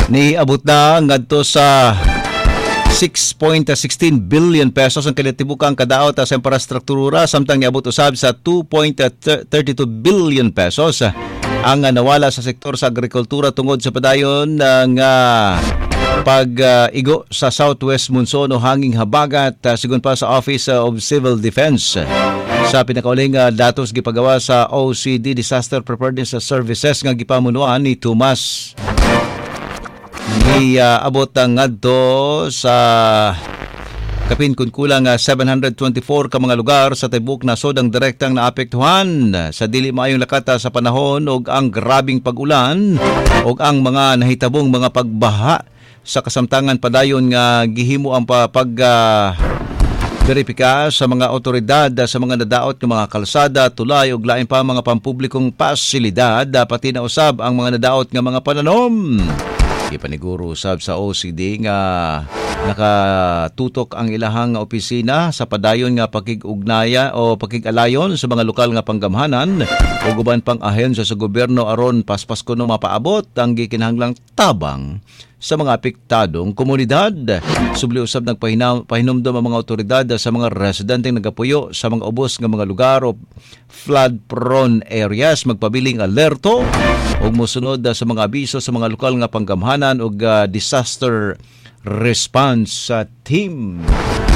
Niabot na ngadto sa 6.16 billion pesos ang kinatibukang kadaot sa infrastruktura, samtang niabot usab sa 2.32 billion pesos ang nawala sa sektor sa agrikultura tungod sa padayon ng pag-igo sa Southwest Monsoon o hanging habagat, sigon pa sa Office of Civil Defense. Sa pinakauling datos gipagawa sa OCD Disaster Preparedness Services nga gipamunuan ni Tomas, abot ang ngadto sa kapin kun kulang 724 ka mga lugar sa tibok nasod ang direktang naapektuhan sa dili maayong lakata sa panahon ug ang grabing pag-ulan ug ang mga nahitabong mga pagbaha. Sa kasamtangan padayon nga gihimo ang veripika sa mga otoridad sa mga nadaot ng mga kalsada, tulay ug lain pa mga pampublikong pasilidad, pati na usab ang mga nadaot nga mga pananom. Ipaniguro usab sa OCD nga nakatutok ang ilahang opisina sa padayon nga pakig-ugnaya o pakig-alayon sa mga lokal nga panggamhanan o guban pang ahensya sa gobyerno aron paspas kuno mapaabot ang gikinahanglang tabang sa mga apektadong komunidad. Subli usab nagpahinumdom ang mga otoridad sa mga residenteng nagapuyo sa mga ubos nga mga lugar o flood-prone areas, magpabiling alerto o musunod sa mga abiso sa mga lokal nga panggamhanan o disaster response team.